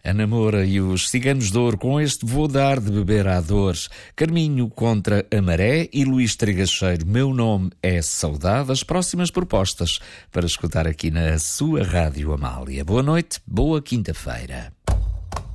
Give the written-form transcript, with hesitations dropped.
Ana Moura e os Ciganos de Ouro com este Vou Dar de Beber à Dores, Carminho contra a Maré e Luís Trigacheiro, Meu Nome é Saudade, as próximas propostas para escutar aqui na sua Rádio Amália. Boa noite, boa quinta-feira.